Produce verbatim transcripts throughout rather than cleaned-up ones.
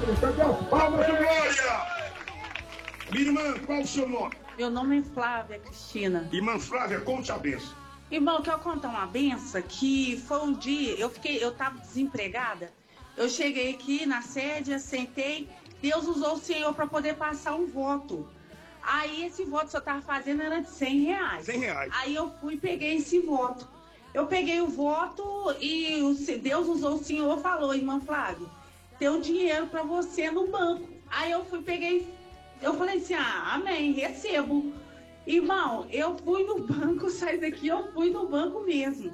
Palmas de glória! Minha irmã, qual o seu nome? Meu nome é Flávia Cristina. Irmã Flávia, conte a benção. Irmão, quero contar uma benção que foi um dia, eu fiquei, eu tava desempregada. Eu cheguei aqui na sede, sentei, Deus usou o Senhor para poder passar um voto. Aí esse voto que eu tava fazendo era de cem reais. cem reais. Aí eu fui e peguei esse voto. Eu peguei o voto e o, Deus usou o Senhor, falou, irmã Flávia, tem um dinheiro para você no banco. Aí eu fui, peguei, eu falei assim, ah, amém, recebo. Irmão, eu fui no banco, saí daqui, eu fui no banco mesmo.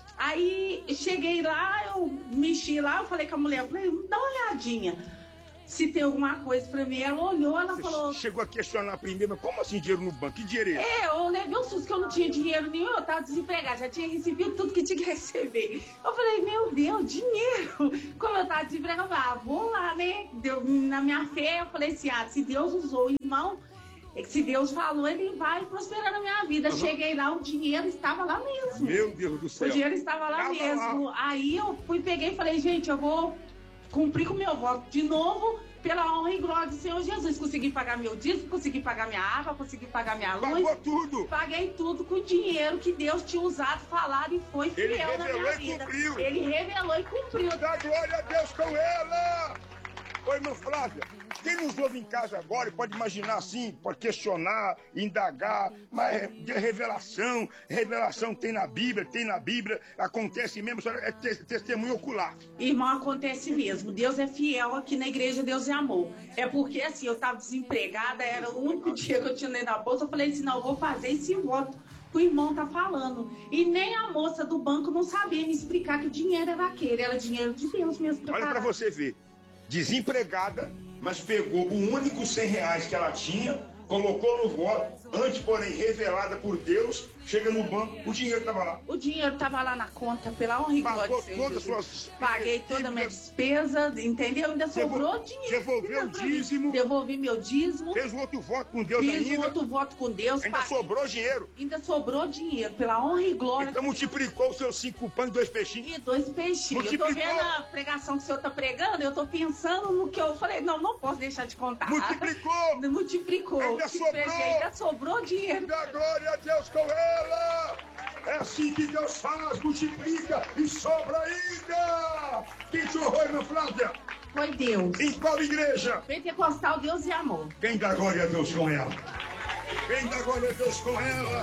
Aí cheguei lá, eu mexi lá, eu falei com a mulher, eu falei, dá uma olhadinha se tem alguma coisa pra mim. Ela olhou, ela Você falou... chegou a questionar primeiro, mas como assim dinheiro no banco? Que dinheiro é esse? É, eu levei um susto que eu não tinha dinheiro nenhum, eu tava desempregada, já tinha recebido tudo que tinha que receber. Eu falei, meu Deus, dinheiro! Como eu tava desempregada, eu falei, ah, vou lá, né? Deu, na minha fé, eu falei assim, ah, se Deus usou o irmão, é que se Deus falou, ele vai prosperar na minha vida. Uhum. Cheguei lá, o dinheiro estava lá mesmo. Meu Deus do céu. O dinheiro estava lá Tava mesmo. Lá. Aí eu fui, peguei e falei, gente, eu vou cumprir com o meu voto de novo, pela honra e glória do Senhor Jesus. Consegui pagar meu dízimo, consegui pagar minha água, consegui pagar minha luz. Pagou tudo. Paguei tudo com o dinheiro que Deus tinha usado, falado e foi fiel Ele na minha revelou e vida. cumpriu. Ele revelou e cumpriu. Dá glória a Deus com ela. Oi, irmã Flávia, quem nos ouve em casa agora pode imaginar assim, pode questionar, indagar, mas é de revelação, revelação tem na Bíblia, tem na Bíblia, acontece mesmo, é testemunho ocular. Irmão, acontece mesmo, Deus é fiel aqui na igreja, Deus é amor. É porque assim, eu estava desempregada, era o único dia que eu tinha na bolsa, eu falei assim, não, eu vou fazer esse voto que o irmão tá falando. E nem a moça do banco não sabia me explicar que o dinheiro era aquele, era dinheiro de Deus mesmo. Olha para você ver. Desempregada, mas pegou o único cem reais que ela tinha, colocou no voto, antes, porém, revelada por Deus, chega no banco, o dinheiro estava lá. O dinheiro estava lá na conta, pela honra e glória do Senhor Jesus. Suas... Paguei toda a minha despesa, entendeu? Ainda sobrou Devol... dinheiro. Devolveu o dízimo. Devolvi meu dízimo. Fez um outro voto com Deus Fiz ainda. Fiz um outro voto com Deus. Ainda paguei. sobrou dinheiro. Ainda sobrou dinheiro, pela honra e glória. Então multiplicou os seus cinco pães e dois peixinhos. E dois peixinhos. Multiplicou. Eu tô vendo a pregação que o senhor tá pregando, eu tô pensando no que eu falei, não, não posso deixar de contar. Multiplicou. Multiplicou. Ainda sobrou. Ainda sobrou dinheiro. Dá glória a Deus com ela. É assim que Deus faz, multiplica e sobra ainda. Quem te honrou, irmã Flávia? Foi Deus. Em qual igreja? Pentecostal, Deus e amor. Quem dá glória a Deus com ela? Quem dá glória a Deus com ela?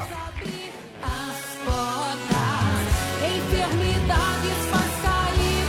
As portas, enfermidades faz cair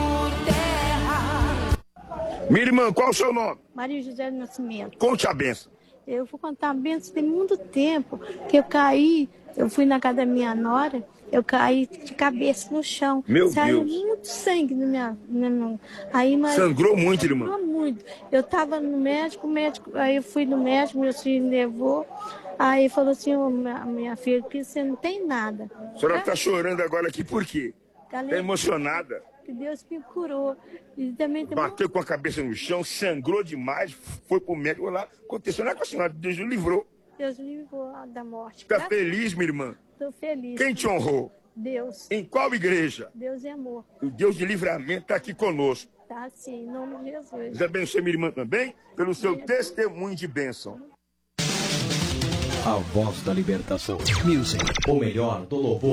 por terra. Minha irmã, qual o seu nome? Maria José do Nascimento. Conte a benção. Eu vou contar a benção, tem muito tempo que eu caí, eu fui na casa da minha nora, eu caí de cabeça no chão. Meu Saiu Deus. muito sangue na minha, na minha... Aí, mas... Sangrou muito, irmã? Sangrou muito. Eu tava no médico, o médico, aí eu fui no médico, meu filho levou, aí falou assim, ô, minha, minha filha, que você não tem nada. A senhora está chorando agora aqui por quê? Está emocionada. Que Deus me curou. E também tem Bateu com a cabeça no chão, sangrou demais, foi pro médico lá. Aconteceu, não é com a senhora, Deus o livrou. Deus me livrou da morte. Está feliz, minha irmã? Estou feliz. Quem te honrou? Deus. Em qual igreja? Deus é amor. O Deus de livramento está aqui conosco. Tá sim, em nome de Jesus. Deus abençoe minha irmã também, pelo seu testemunho de bênção. A voz da libertação. Music, o melhor do louvor.